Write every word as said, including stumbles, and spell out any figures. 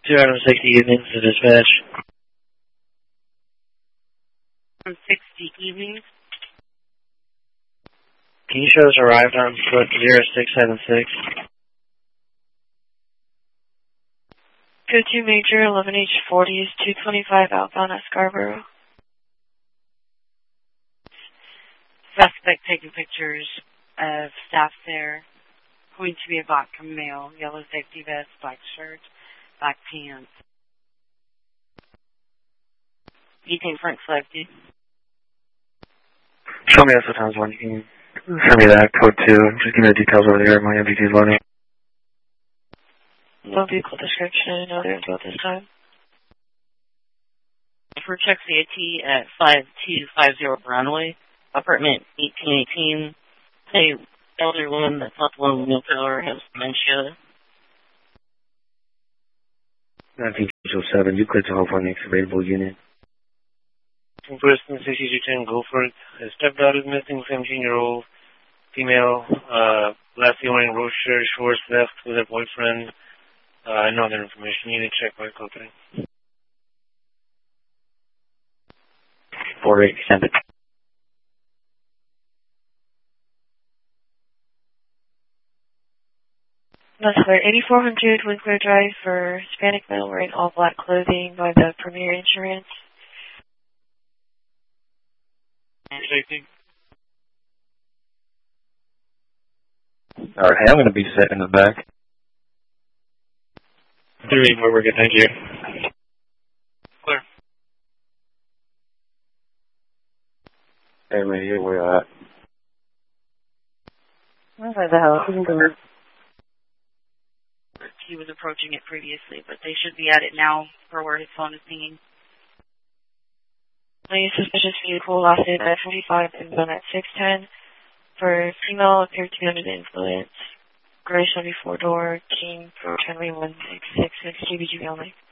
two hundred sixty evenings to dispatch. sixty evenings. Can you show us arrived on foot zero six seven six? Go to Major eleven H forty is two twenty-five outbound at Scarborough. Suspect taking pictures of staff there. Going to be a vodka male, yellow safety vest, black shirt, black pants. You think front selected? Show me S O times one. You can send me that code two. Just give me the details over there. My M V T is loading. No vehicle description, no info at this time. For check C A T at five two five zero Brownway, apartment eighteen eighteen. Hey, elder woman that's not the one with no power, has dementia. nineteen oh seven, you clicked to hold for the next available unit. Person sixty-two ten Guilford. His stepdaughter is missing, seventeen-year-old female. Uh, last year wearing rose shirt, shorts, left with her boyfriend. Uh, no other information. You need to check by code three. four eight, send it. That's clear. eighty-four hundred Winkler Drive for Hispanic male wearing all black clothing by the Premier Insurance. Safety. Alright, hey, I'm going to be set in the back. Three, we're good, thank you. Clear. Hey, man, here we are at. Where the hell? He was approaching it previously, but they should be at it now for where his phone is pinging. A suspicious vehicle lasted at forty-five and done at six ten. For female, appeared to be under the influence. Gray Chevy four-door, King, for Henry one six six six, G B G only.